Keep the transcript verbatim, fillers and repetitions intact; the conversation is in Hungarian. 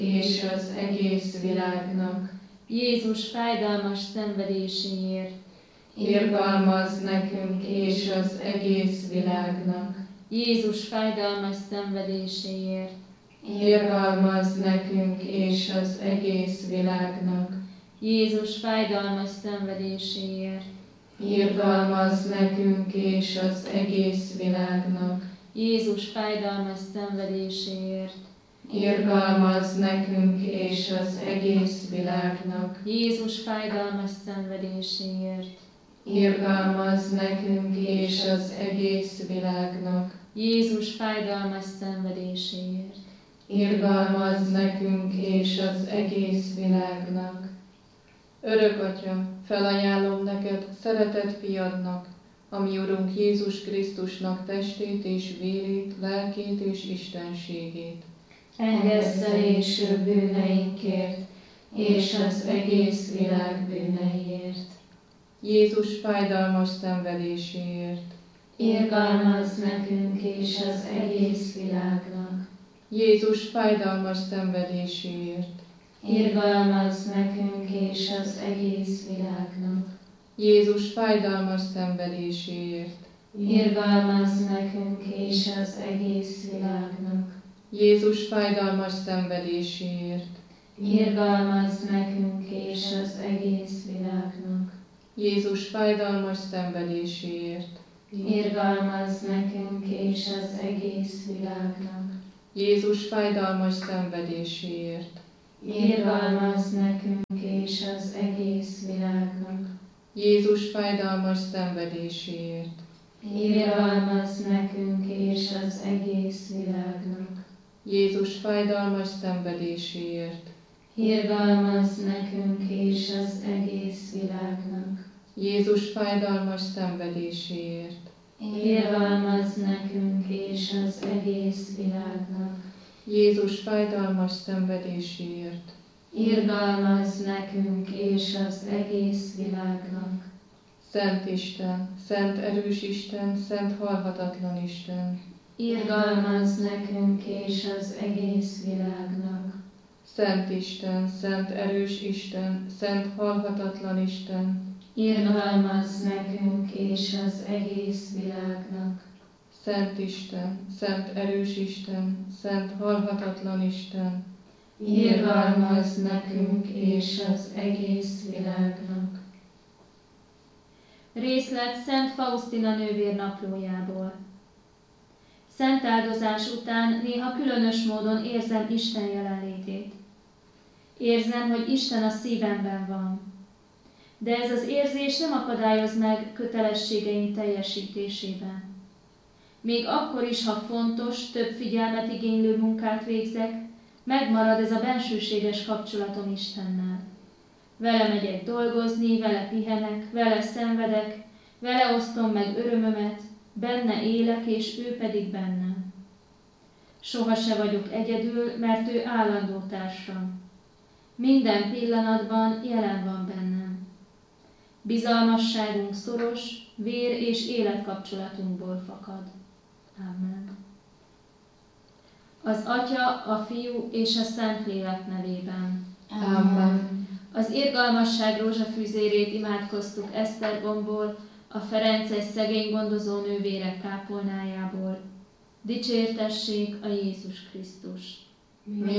és az egész világnak. Jézus fájdalmas szenvedéséért, Irgalmazz nekünk és az egész világnak. Jézus fájdalmas szenvedéséért, Irgalmazz nekünk és az egész világnak. Jézus fájdalmas szenvedéséért, Irgalmazz nekünk és az egész világnak. Jézus fájdalmas szenvedéséért, Irgalmazz nekünk és az egész világnak. Jézus fájdalmas szenvedéséért, Irgalmazz nekünk és az egész világnak. Jézus fájdalmas szenvedéséért, Irgalmazz nekünk és az egész világnak. Örök Atya, felajánlom neked szeretett fiadnak, a mi Urunk Jézus Krisztusnak testét és vérét, lelkét és istenségét. engesztelésű bűneinkért és az egész világ bűneiért. Jézus fájdalmas szenvedéséért. Irgalmazz nekünk és az egész világnak. Jézus fájdalmas szenvedéséért. Irgalmazz nekünk és az egész világnak. Jézus fájdalmas szenvedéséért. Irgalmazz nekünk és az egész világnak. Jézus fájdalmas szenvedéséért. Irgalmazz nekünk és az egész világnak. Jézus fájdalmas szenvedéséért. Irgalmazz nekünk és az egész világnak. Jézus fájdalmas szenvedéséért. Irgalmazz nekünk és az egész világnak. Jézus fájdalmas szenvedéséért. Irgalmazz nekünk és az egész világnak. Jézus fájdalmas szenvedéséért. Irgalmazz nekünk és az egész világnak. Jézus fájdalmas szenvedéséért. Irgalmazz nekünk és az egész világnak. Jézus fájdalmas szenvedéséért. Irgalmazz nekünk és az egész világnak. Szent Isten, szent erős Isten, szent halhatatlan Isten. Irgalmazz nekünk és az egész világnak. Szent Isten, szent erős Isten, szent halhatatlan Isten. Irgalmazz nekünk és az egész világnak. Szent Isten, szent erős Isten, szent halhatatlan Isten. Irgalmazz nekünk és az egész világnak. Részlet Szent Faustina nővér naplójából. Szent áldozás után néha különös módon érzem Isten jelenlétét. Érzem, hogy Isten a szívemben van. De ez az érzés nem akadályoz meg kötelességeim teljesítésében. Még akkor is, ha fontos, több figyelmet igénylő munkát végzek, megmarad ez a bensőséges kapcsolatom Istennel. Vele megyek dolgozni, vele pihenek, vele szenvedek, vele osztom meg örömömet, benne élek, és ő pedig bennem. Soha se vagyok egyedül, mert ő állandó társam. Minden pillanatban jelen van bennem. Bizalmasságunk szoros, vér és életkapcsolatunkból fakad. Amen. Az Atya, a Fiú és a Szentlélek nevében. Amen. Az irgalmasság rózsafűzérét imádkoztuk Esztergomból, a ferences szegény gondozó nővérek kápolnájából. Dicsértessék a Jézus Krisztus!